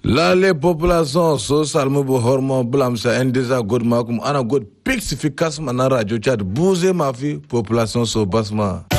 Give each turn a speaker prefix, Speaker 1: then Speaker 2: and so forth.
Speaker 1: Lale population so salmu bu hormo blamsa endeza god makum ana god pixifikas mana radio chat bouze ma fi population so basma.